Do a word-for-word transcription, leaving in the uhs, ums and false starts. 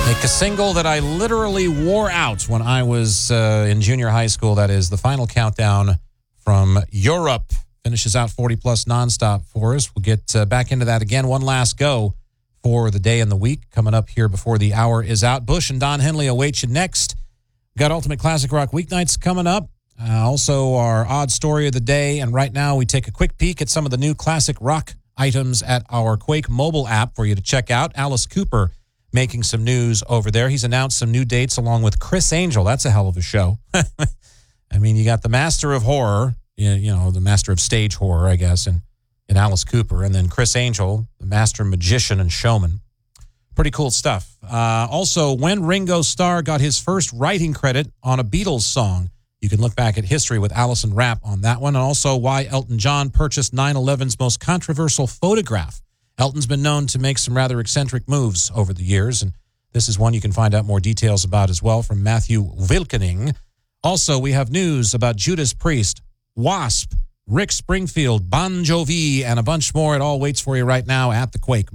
A single that I literally wore out when I was uh, in junior high school. That is The Final Countdown from Europe. Finishes out forty plus nonstop for us. We'll get uh, back into that again. One last go for the day and the week coming up here before the hour is out. Bush and Don Henley await you next. Got Ultimate Classic Rock weeknights coming up. Uh, also, our odd story of the day. And right now, we take a quick peek at some of the new classic rock items at our Quake mobile app for you to check out. Alice Cooper making some news over there. He's announced some new dates along with Chris Angel. That's a hell of a show. I mean, you got the master of horror, you know, the master of stage horror, I guess, and, and Alice Cooper. And then Chris Angel, the master magician and showman. Pretty cool stuff. Uh, also, when Ringo Starr got his first writing credit on a Beatles song. You can look back at history with Allison Rapp on that one. And also why Elton John purchased nine eleven's most controversial photograph. Elton's been known to make some rather eccentric moves over the years, and this is one you can find out more details about as well from Matthew Wilkening. Also, we have news about Judas Priest, Wasp, Rick Springfield, Bon Jovi, and a bunch more. It all waits for you right now at the Quake.